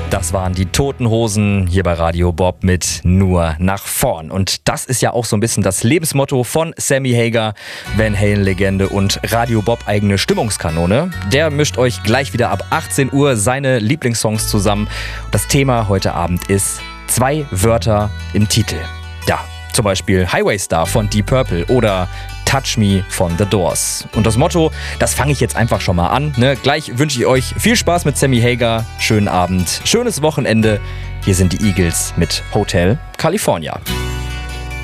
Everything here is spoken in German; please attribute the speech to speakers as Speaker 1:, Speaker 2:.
Speaker 1: Das waren die Toten Hosen hier bei Radio Bob mit Nur nach vorn. Und das ist ja auch so ein bisschen das Lebensmotto von Sammy Hagar, Van Halen-Legende und Radio Bob eigene Stimmungskanone. Der mischt euch gleich wieder ab 18 Uhr seine Lieblingssongs zusammen. Das Thema heute Abend ist 2 Wörter im Titel. Ja, zum Beispiel Highway Star von Deep Purple oder Touch Me von The Doors. Und das Motto, das fange ich jetzt einfach schon mal an. Gleich wünsche ich euch viel Spaß mit Sammy Hagar, schönen Abend, schönes Wochenende. Hier sind die Eagles mit Hotel California.